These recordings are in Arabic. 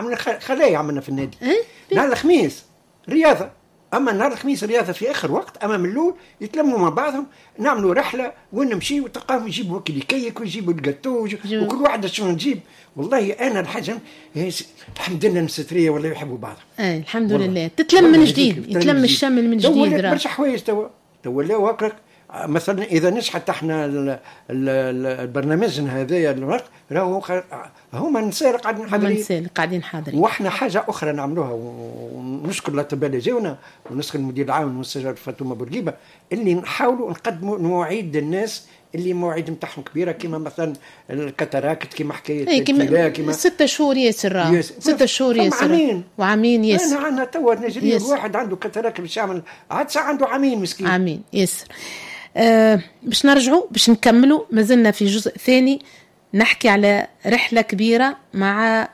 عملنا خلايا عملنا في النادي. نهار الخميس رياضة، أما نهار الخميس رياضة في آخر وقت. أما من الأول يتلموا مع بعضهم نعملوا رحلة ونمشي وتلقاهم يجيبوا وكل كيك ويجيبوا الجاتو وكل واحد شنو نجيب. والله أنا الحاجة الحمد لله المسترية والله يحبوا بعض. الحمد لله تتلم من جديد، يتلم الشمل من جديد. برشا حوايج توا هكاك. مثلا إذا نجحت احنا البرنامجنا هذايا راهو هما نسال قاعدين حاضرين. واحنا حاجه اخرى نعملوها ونشكر الاطباء اللي جاونا ونشكر المدير العام المستشار فاطمه بورقيبه اللي نحاولوا نقدموا مواعيد للناس اللي مواعيد نتاعهم كبيره كما مثلا الكاتاراكت كما حكايه كما 6 شهور ياسر 6 شهور ياسر وعامين ياسر. انا توا نجري واحد عنده كاتاراكت باش يعمل عاد عنده عامين مسكين عامين ياسر. باش نرجعوا باش نكملوا مازلنا في جزء ثاني نحكي على رحلة كبيرة مع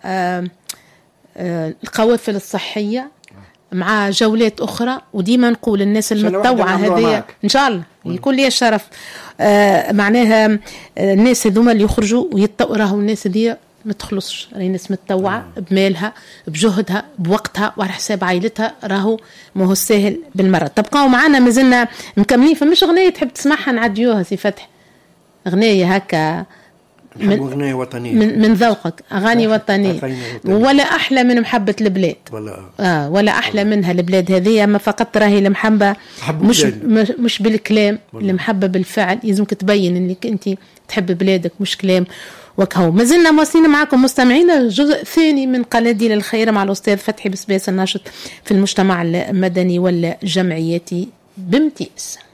القوافل الصحية مع جولات أخرى. وديما نقول الناس المتطوعة هذه إن شاء الله يكون لي الشرف معناها الناس هذوما اللي يخرجوا راهو الناس دي ما تخلصش، راهي ناس متطوعة بمالها بجهدها بوقتها وعلى حساب عائلتها، راهو ما هو سهل بالمرة. تبقاو معنا مازلنا مكملين. فمش أغنية تحب تسمعها نعديوها سي فتحي؟ أغنية هكا أغنية وطنية من ذوقك، أغاني وطنية ولا أحلى من محبة البلاد ولا أحلى منها البلاد هذه. أما فقط راهي المحبة مش بالكلام، المحبة بالفعل. يلزمك تبين أنك أنت تحب بلادك مش كلام وكهو. ما زلنا مواصلين معكم مستمعين جزء ثاني من قناديل الخير مع الأستاذ فتحي بسباس الناشط في المجتمع المدني والجمعياتي بامتياز.